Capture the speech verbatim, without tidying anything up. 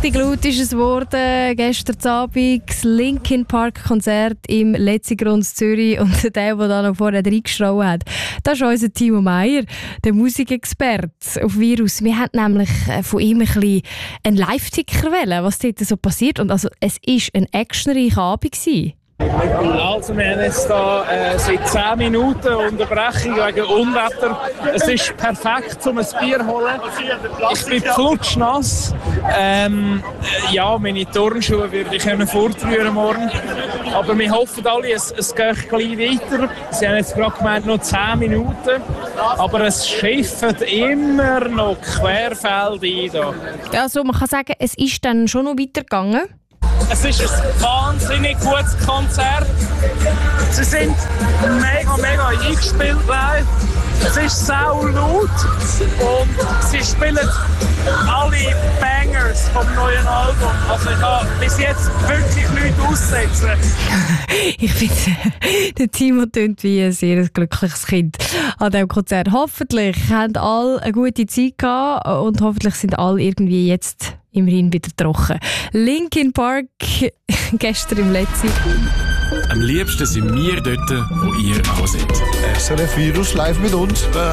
Richtig laut ist es geworden. Gestern Abend das Linkin Park Konzert im Letzigrund Zürich. Und der, der da noch vorher reingeschrien hat, das ist unser Timo Meyer, der Musikexperte auf Virus. Wir hatten nämlich von ihm ein bisschen einen Live-Ticker wählen, was dort so passiert. Und also, es war ein actionreicher Abend gewesen. Also wir haben jetzt da äh, seit zehn Minuten Unterbrechung wegen Unwetter. Es ist perfekt, um ein Bier zu holen. Ich bin flutschnass. Ähm, ja, meine Turnschuhe würde ich können fortrühren morgen. Aber wir hoffen alle, es, es geht gleich weiter. Sie haben jetzt gerade gemeint, noch zehn Minuten. Aber es schifft immer noch querfeldein da. Also man kann sagen, es ist dann schon noch weitergegangen. Es ist ein wahnsinnig gutes Konzert. Sie sind mega, mega eingespielt live. Es ist sau laut und sie spielen alle Bangers vom neuen Album. Also ich kann bis jetzt wirklich nichts aussetzen. Ich finde, der Timo tönt wie ein sehr glückliches Kind an diesem Konzert. Hoffentlich haben alle eine gute Zeit gehabt und hoffentlich sind alle irgendwie jetzt im Rhein wieder trocken. Linkin Park gestern im Letzi. Am liebsten sind wir dort, wo ihr auch seid. S R F Virus live mit uns.